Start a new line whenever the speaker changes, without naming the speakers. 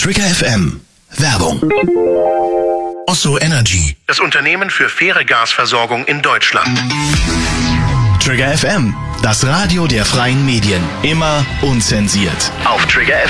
Trigger FM. Werbung. Osso Energy, das Unternehmen für faire Gasversorgung in Deutschland. Trigger FM, das Radio der freien Medien. Immer unzensiert. Auf Trigger